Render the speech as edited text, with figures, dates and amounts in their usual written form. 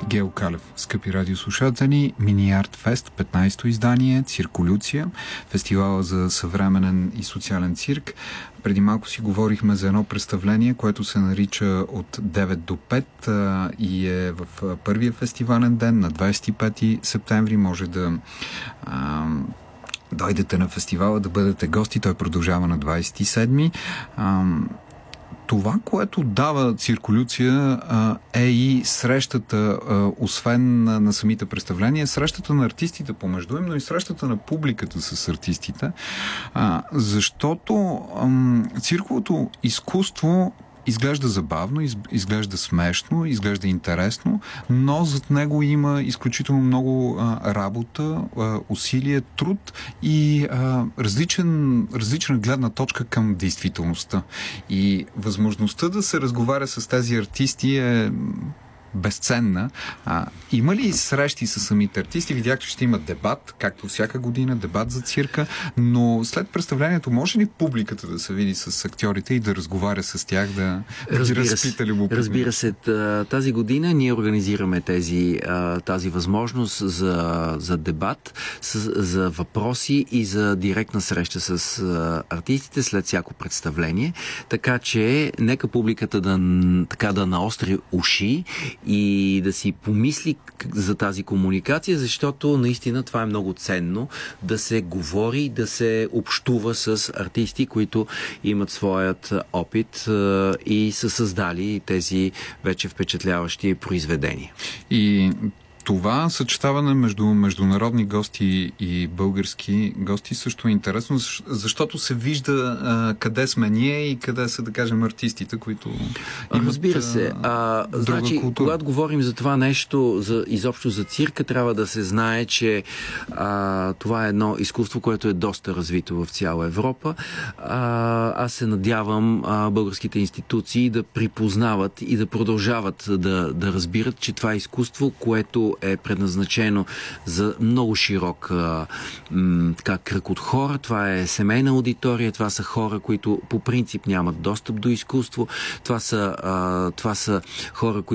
Гео Калев. Скъпи радиослушатели, Мини Арт Фест, 15-то издание, Циркулюция, фестивала за съвременен и социален цирк. Преди малко си говорихме за едно представление, което се нарича от 9 до 5 и е в първия фестивален ден на 25 септември. Може да дойдете на фестивала, да бъдете гости. Той продължава на 27. Това, което дава Циркулюция, е и срещата, освен на самите представления, срещата на артистите помежду им, но и срещата на публиката с артистите, защото цирковото изкуство изглежда забавно, изглежда смешно, изглежда интересно, но зад него има изключително много работа, усилие, труд и различна гледна точка към действителността. И възможността да се разговаря с тези артисти е безценна. Има ли срещи с самите артисти? Видях, че ще има дебат, както всяка година, дебат за цирка, но след представлението може ли публиката да се види с актьорите и да разговаря с тях, да разпита любопитно? Разбира се, тази година ние организираме тази възможност за дебат, за въпроси и за директна среща с артистите след всяко представление, така че нека публиката да наостри уши и да си помисли за тази комуникация, защото наистина това е много ценно, да се говори, да се общува с артисти, които имат своят опит и са създали тези вече впечатляващи произведения. И това съчетаване между международни гости и български гости също е интересно, защото се вижда къде сме ние и къде са, да кажем, артистите, които имат Разбира се. Значи, когато говорим за това нещо, изобщо за цирка, трябва да се знае, че това е едно изкуство, което е доста развито в цяла Европа. Аз се надявам българските институции да припознават и да продължават да разбират, че това е изкуство, което е предназначено за много широк кръг от хора. Това е семейна аудитория, това са хора, които по принцип нямат достъп до изкуство. Това са хора, които